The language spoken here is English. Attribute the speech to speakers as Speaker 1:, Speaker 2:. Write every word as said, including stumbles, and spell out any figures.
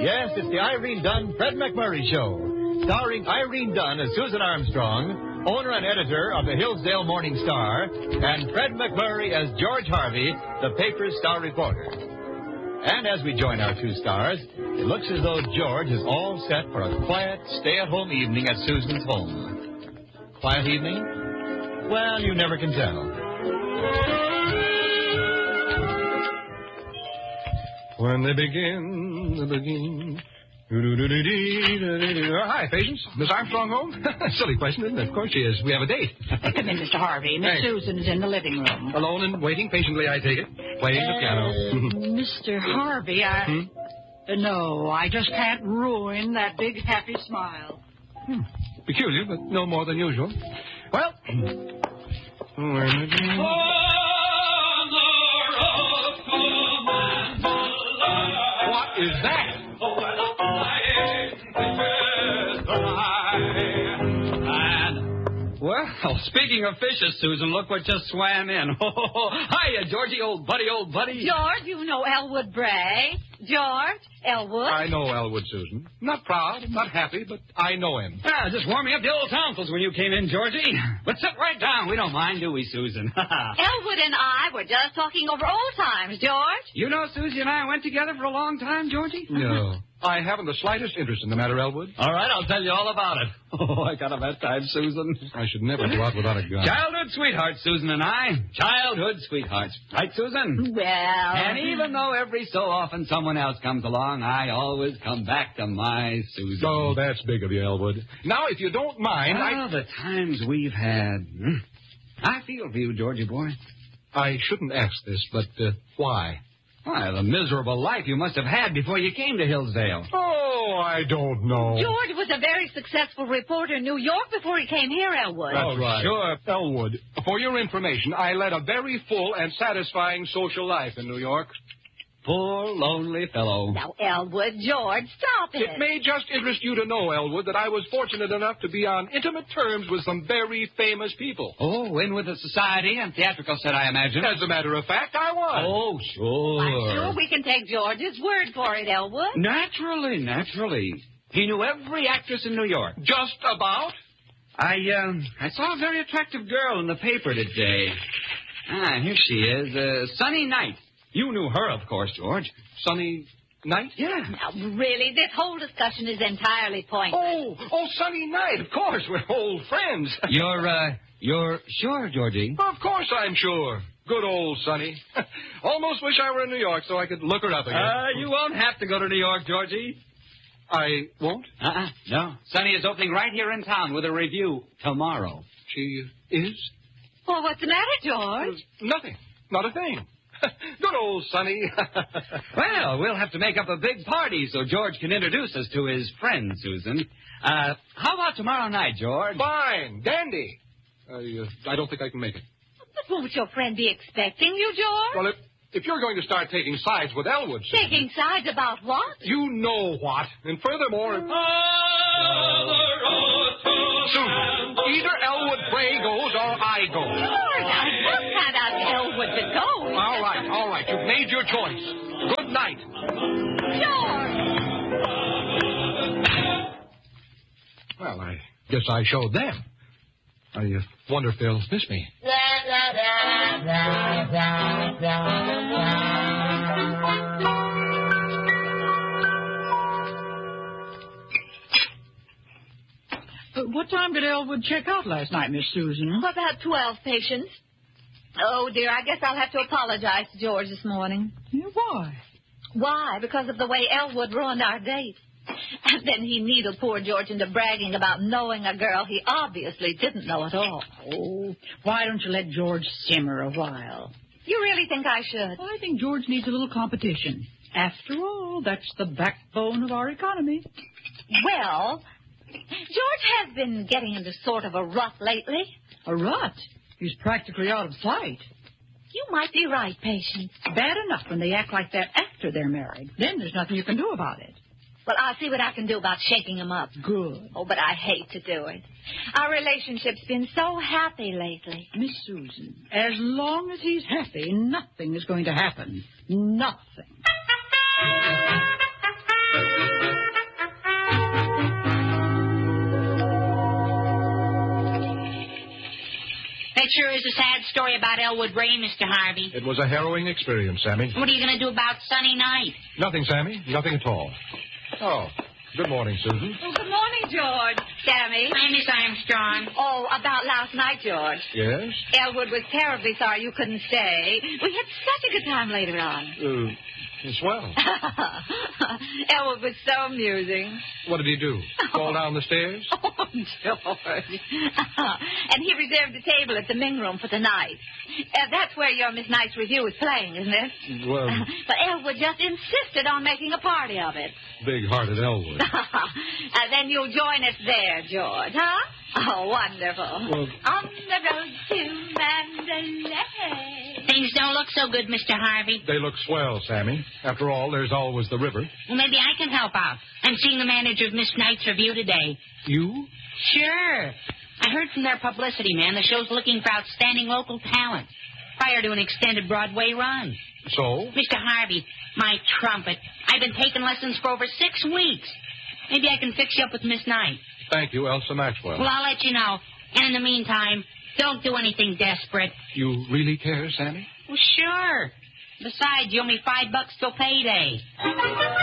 Speaker 1: Yes, it's the Irene Dunn, Fred McMurray Show, starring Irene Dunn as Susan Armstrong, owner and editor of the Hillsdale Morning Star, and Fred McMurray as George Harvey, the paper's star reporter. And as we join our two stars, it looks as though George is all set for a quiet, stay-at-home evening at Susan's home. Quiet evening? Well, you never can tell.
Speaker 2: When they begin, they begin. Hi, Patience. Miss Armstrong home? Silly question, isn't it? Of course she is. We have a date.
Speaker 3: Come in, Mister Harvey. Miss
Speaker 2: Thanks.
Speaker 3: Susan is in the living room.
Speaker 2: Alone and waiting patiently, I take it. Playing the piano.
Speaker 3: Mister Harvey, I...
Speaker 2: Hmm?
Speaker 3: Uh, no, I just can't ruin that big, happy smile.
Speaker 2: Hmm. Peculiar, but no more than usual. Well... What is that?
Speaker 4: Well, speaking of fishes, Susan, look what just swam in. Hiya, Georgie, old buddy, old buddy.
Speaker 3: George, you know Elwood Bray. George, Elwood.
Speaker 2: I know Elwood, Susan. Not proud, not happy, but I know him.
Speaker 4: Ah, just warming up the old tonsils when you came in, Georgie. But sit right down. We don't mind, do we, Susan?
Speaker 3: Elwood and I were just talking over old times, George.
Speaker 4: You know, Susie and I went together for a long time, Georgie?
Speaker 2: No. I haven't the slightest interest in the matter, Elwood.
Speaker 4: All right, I'll tell you all about it. Oh, I got a bad time, Susan.
Speaker 2: I should never go out without a gun.
Speaker 4: Childhood sweethearts, Susan and I. Childhood sweethearts. Right, Susan?
Speaker 3: Well...
Speaker 4: And even though every so often someone else comes along, I always come back to my Susan.
Speaker 2: Oh, that's big of you, Elwood. Now, if you don't mind,
Speaker 4: Oh, the times we've had. Hmm. I feel for you, Georgie boy.
Speaker 2: I... I shouldn't ask this, but uh, why?
Speaker 4: Why, the miserable life you must have had before you came to Hillsdale.
Speaker 2: Oh, I don't know.
Speaker 3: George was a very successful reporter in New York before he came here, Elwood.
Speaker 2: That's right. Sure. Elwood, for your information, I led a very full and satisfying social life in New York.
Speaker 4: Poor, lonely fellow.
Speaker 3: Now, Elwood, George, stop it.
Speaker 2: It may just interest you to know, Elwood, that I was fortunate enough to be on intimate terms with some very famous people.
Speaker 4: Oh, in with the society and theatrical set, I imagine.
Speaker 2: As a matter of fact, I was.
Speaker 4: Oh, sure.
Speaker 3: I'm sure we can take George's word for it, Elwood.
Speaker 4: Naturally, naturally. He knew every actress in New York.
Speaker 2: Just about?
Speaker 4: I, um, I saw a very attractive girl in the paper today. Ah, here she is, uh, Sunny Knight. You knew her, of course, George.
Speaker 2: Sunny Knight?
Speaker 4: Yeah.
Speaker 3: Now, really, this whole discussion is entirely pointless.
Speaker 2: Oh, oh, Sunny Knight, of course. We're old friends.
Speaker 4: You're, uh, you're sure, Georgie?
Speaker 2: Of course I'm sure. Good old Sunny. Almost wish I were in New York so I could look her up again.
Speaker 4: Uh, you won't have to go to New York, Georgie.
Speaker 2: I won't?
Speaker 4: Uh-uh, no. Sunny is opening right here in town with a review tomorrow.
Speaker 2: She is?
Speaker 3: Well, what's the matter, George?
Speaker 2: Nothing. Not a thing. Good old Sonny.
Speaker 4: Well, we'll have to make up a big party so George can introduce us to his friend, Susan. Uh, how about tomorrow night, George?
Speaker 2: Fine. Dandy. Uh, I don't think I can make it.
Speaker 3: But won't your friend be expecting you, George?
Speaker 2: Well, if, if you're going to start taking sides with Elwood, Susan,
Speaker 3: Taking sides about what?
Speaker 2: you know what. And furthermore... Susan, either Elwood Bray goes or I go.
Speaker 3: George, I just can't ask Elwood to go.
Speaker 2: All right, all right. You've made your choice. Good night.
Speaker 3: George!
Speaker 2: Well, I guess I showed them. I uh, wonder if they'll miss me.
Speaker 3: Uh, what time did Elwood check out last night, Miss Susan?
Speaker 5: About twelve, Patience. Oh, dear, I guess I'll have to apologize to George this morning.
Speaker 3: Yeah, why?
Speaker 5: Why? Because of the way Elwood ruined our date. And then he needled poor George into bragging about knowing a girl he obviously didn't know at all.
Speaker 3: Oh, why don't you let George simmer a while?
Speaker 5: You really think I should?
Speaker 3: I think George needs a little competition. After all, that's the backbone of our economy.
Speaker 5: Well, George has been getting into sort of a rut lately.
Speaker 3: A rut? He's practically out of sight.
Speaker 5: You might be right, Patience.
Speaker 3: Bad enough when they act like that after they're married. Then there's nothing you can do about it.
Speaker 5: Well, I'll see what I can do about shaking him up.
Speaker 3: Good.
Speaker 5: Oh, but I hate to do it. Our relationship's been so happy lately.
Speaker 3: Miss Susan, as long as he's happy, nothing is going to happen. Nothing.
Speaker 6: That sure is a sad story about Elwood Ray, Mister Harvey.
Speaker 2: It was a harrowing experience, Sammy.
Speaker 6: What are you going to do about Sunny Night?
Speaker 2: Nothing, Sammy. Nothing at all. Oh, good morning, Susan.
Speaker 5: Oh, good morning, George. Sammy.
Speaker 6: Hi, Miss Armstrong.
Speaker 5: Oh, about last night, George.
Speaker 2: Yes?
Speaker 5: Elwood was terribly sorry you couldn't stay. We had such a good time later on.
Speaker 2: Uh, swell.
Speaker 5: Elwood was so amusing.
Speaker 2: What did he do? Fall down the stairs?
Speaker 5: Oh, George. And he reserved a table at the Ming Room for tonight. Uh, that's where your Miss Knight's review is playing, isn't it?
Speaker 2: Well,
Speaker 5: But Elwood just insisted on making a party of it.
Speaker 2: big-hearted Elwood.
Speaker 5: uh, then you'll join us there, George, huh? Oh, wonderful.
Speaker 2: Well-
Speaker 5: On the road to Mandalay.
Speaker 6: Things don't look so good, Mister Harvey.
Speaker 2: They look swell, Sammy. After all, there's always the river.
Speaker 6: Well, maybe I can help out. I'm seeing the manager of Miss Knight's review today.
Speaker 2: You?
Speaker 6: Sure. I heard from their publicity man the show's looking for outstanding local talent prior to an extended Broadway run.
Speaker 2: So?
Speaker 6: Mister Harvey, my trumpet. I've been taking lessons for over six weeks. Maybe I can fix you up with Miss Knight.
Speaker 2: Thank you, Elsa Maxwell.
Speaker 6: Well, I'll let you know. And in the meantime, don't do anything desperate.
Speaker 2: You really care, Sammy?
Speaker 6: Well, sure. Besides, you owe me five bucks till payday.